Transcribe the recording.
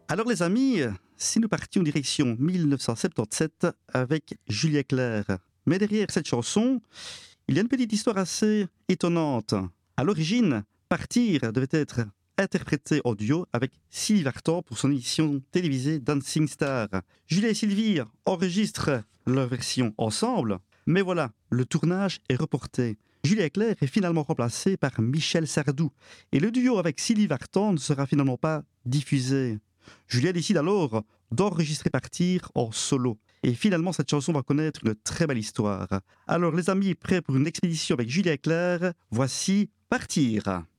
Alors les amis, si nous partions en direction 1977 avec Julia Clerc. Mais derrière cette chanson, il y a une petite histoire assez étonnante. À l'origine, Partir devait être interprété en duo avec Sylvie Vartan pour son émission télévisée Dancing Star. Julia et Sylvie enregistrent leur version ensemble, mais voilà, le tournage est reporté. Julia Clerc est finalement remplacée par Michel Sardou et le duo avec Sylvie Vartan ne sera finalement pas diffusé. Julia décide alors d'enregistrer Partir en solo. Et finalement, cette chanson va connaître une très belle histoire. Alors les amis, prêts pour une expédition avec Julia Clerc, voici Partir.